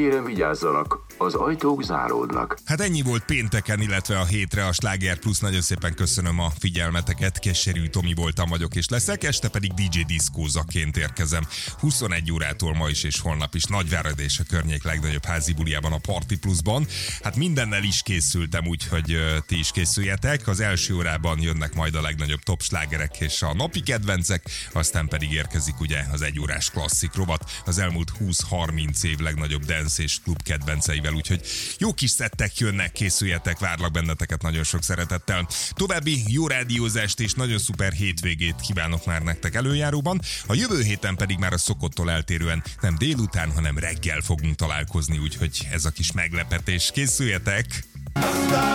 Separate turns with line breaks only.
Kérem vigyázzanak, az ajtók záródnak.
Hát ennyi volt pénteken, illetve a hétre a Sláger Plus. Nagyon szépen köszönöm a figyelmeteket. Keserű Tomi voltam, vagyok és leszek, este pedig DJ diszkózaként érkezem. 21 órától ma is és holnap is Nagyvárad és a környék legnagyobb házi buliában, a Party Plusban. Hát mindennel is készültem, úgyhogy ti is készüljetek. Az első órában jönnek majd a legnagyobb top slágerek és a napi kedvencek, aztán pedig érkezik ugye az egyórás klasszik rovat az elmúlt 20-30 év legnagyobb dance és klub kedvenceivel, úgyhogy jó kis szettek jönnek, készüljetek, várlak benneteket nagyon sok szeretettel. További jó rádiózást és nagyon szuper hétvégét kívánok már nektek előjáróban. A jövő héten pedig már a szokottól eltérően nem délután, hanem reggel fogunk találkozni, úgyhogy ez a kis meglepetés. Készüljetek!